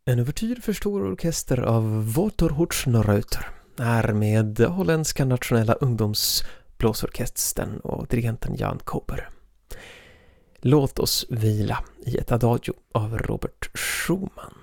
En ouvertyr för stor orkester av Waterhortsnorreuter är med holländska nationella ungdomsblåsorkestern och dirigenten Jan Koper. Låt oss vila i ett adagio av Robert Schumann.